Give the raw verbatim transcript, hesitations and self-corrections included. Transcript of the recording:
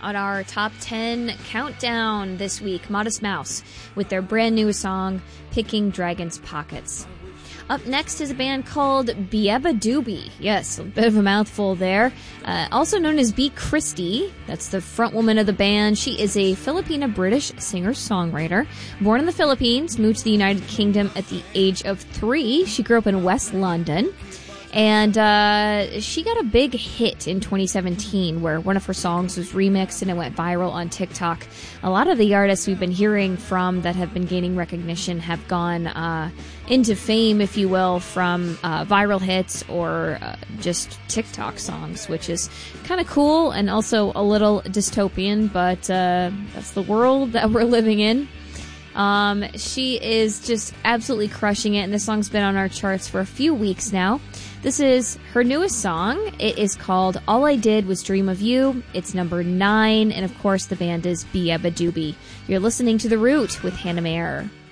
on our top ten countdown this week, Modest Mouse, with their brand new song, Picking Dragon's Pockets. Up next is a band called Beabadoobee. Yes, a bit of a mouthful there. Uh, also known as B. Christie. That's the front woman of the band. She is a Filipina-British singer-songwriter. Born in the Philippines, moved to the United Kingdom at the age of three. She grew up in West London. And uh, she got a big hit in twenty seventeen where one of her songs was remixed and it went viral on TikTok. A lot of the artists we've been hearing from that have been gaining recognition have gone uh, into fame, if you will, from uh, viral hits or uh, just TikTok songs, which is kind of cool and also a little dystopian, but uh, that's the world that we're living in. Um, she is just absolutely crushing it, and this song's been on our charts for a few weeks now. This is her newest song. It is called All I Did Was Dream of You. It's number nine, and of course the band is Beabadoobee. You're listening to The Root with Hannah Mayer.